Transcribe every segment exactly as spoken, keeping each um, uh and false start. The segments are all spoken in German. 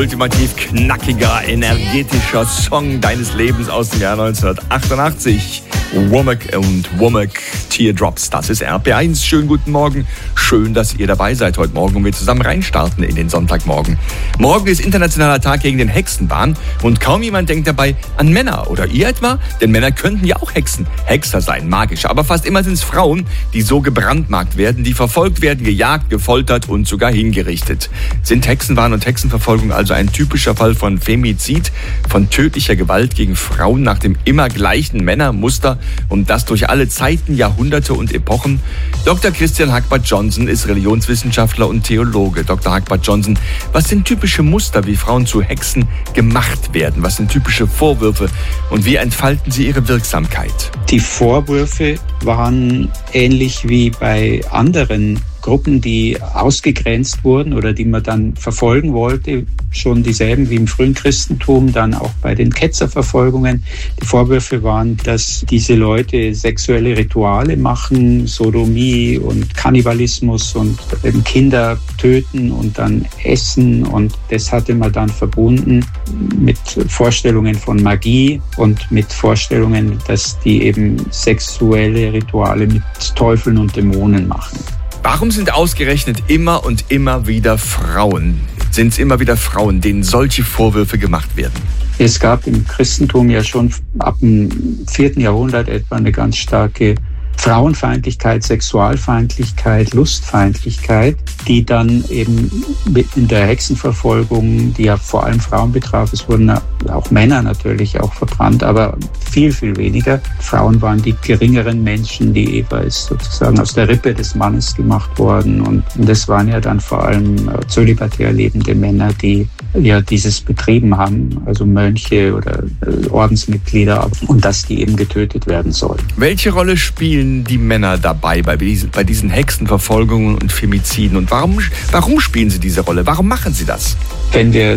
ultimativ knackiger, energetischer Song deines Lebens aus dem Jahr neunzehnhundertachtundachtzig. Womack und Womack, Teardrops, das ist R P eins. Schönen guten Morgen, schön, dass ihr dabei seid heute Morgen und wir zusammen reinstarten in den Sonntagmorgen. Morgen ist internationaler Tag gegen den Hexenwahn und kaum jemand denkt dabei an Männer. Oder ihr etwa? Denn Männer könnten ja auch Hexen, Hexer sein, magische. Aber fast immer sind es Frauen, die so gebrandmarkt werden, die verfolgt werden, gejagt, gefoltert und sogar hingerichtet. Sind Hexenwahn und Hexenverfolgung also ein typischer Fall von Femizid, von tödlicher Gewalt gegen Frauen nach dem immer gleichen Männermuster? Und das durch alle Zeiten, Jahrhunderte und Epochen. Doktor Christian Hackbart-Johnson ist Religionswissenschaftler und Theologe. Doktor Hackbart-Johnson, was sind typische Muster, wie Frauen zu Hexen gemacht werden? Was sind typische Vorwürfe und wie entfalten sie ihre Wirksamkeit? Die Vorwürfe waren ähnlich wie bei anderen Gruppen, die ausgegrenzt wurden oder die man dann verfolgen wollte, schon dieselben wie im frühen Christentum, dann auch bei den Ketzerverfolgungen. Die Vorwürfe waren, dass diese Leute sexuelle Rituale machen, Sodomie und Kannibalismus und eben Kinder töten und dann essen, und das hatte man dann verbunden mit Vorstellungen von Magie und mit Vorstellungen, dass die eben sexuelle Rituale mit Teufeln und Dämonen machen. Warum sind ausgerechnet immer und immer wieder Frauen, sind es immer wieder Frauen, denen solche Vorwürfe gemacht werden? Es gab im Christentum ja schon ab dem vierten Jahrhundert etwa eine ganz starke Frauenfeindlichkeit, Sexualfeindlichkeit, Lustfeindlichkeit, die dann eben in der Hexenverfolgung, die ja vor allem Frauen betraf, es wurden auch Männer natürlich auch verbrannt, aber viel, viel weniger. Frauen waren die geringeren Menschen, die Eva ist sozusagen aus der Rippe des Mannes gemacht worden, und das waren ja dann vor allem zölibatär lebende Männer, die ja dieses betrieben haben, also Mönche oder Ordensmitglieder, und dass die eben getötet werden sollen. Welche Rolle spielen die Männer dabei bei diesen, bei diesen Hexenverfolgungen und Femiziden, und warum, warum spielen sie diese Rolle? Warum machen sie das? Wenn wir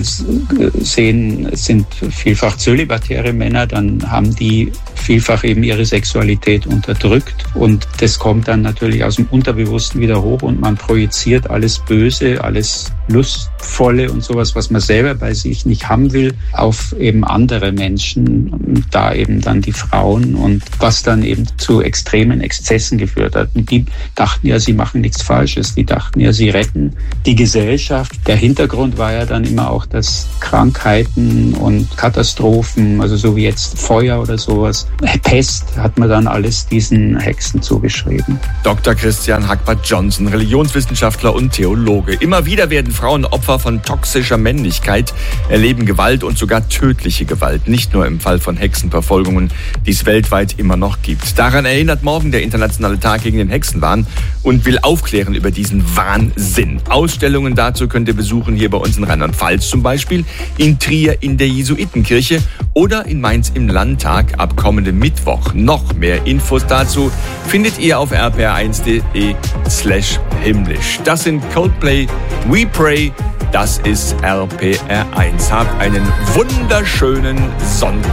sehen, es sind vielfach zölibatäre Männer, dann haben die vielfach eben ihre Sexualität unterdrückt, und das kommt dann natürlich aus dem Unterbewussten wieder hoch und man projiziert alles Böse, alles Lustvolle und sowas, was man selber bei sich nicht haben will, auf eben andere Menschen, da eben dann die Frauen, und was dann eben zu extremen Exzessen geführt hat. Und die dachten ja, sie machen nichts Falsches, die dachten ja, sie retten die Gesellschaft. Der Hintergrund war ja dann immer auch, dass Krankheiten und Katastrophen, also so wie jetzt Feuer oder sowas, Pest, hat man dann alles diesen Hexen zugeschrieben. Doktor Christian Hackbart-Johnson, Religionswissenschaftler und Theologe. Immer wieder werden Frauen Opfer von toxischer Männlichkeit, erleben Gewalt und sogar tödliche Gewalt. Nicht nur im Fall von Hexenverfolgungen, die es weltweit immer noch gibt. Daran erinnert morgen der internationale Tag gegen den Hexenwahn und will aufklären über diesen Wahnsinn. Ausstellungen dazu könnt ihr besuchen hier bei uns in Rheinland-Pfalz, zum Beispiel in Trier in der Jesuitenkirche oder in Mainz im Landtag ab kommendem Mittwoch. Noch mehr Infos dazu findet ihr auf r p r eins punkt d e slash himmlisch. Das sind Coldplay, We Pray, das ist R P R eins. Habt einen wunderschönen Sonntag.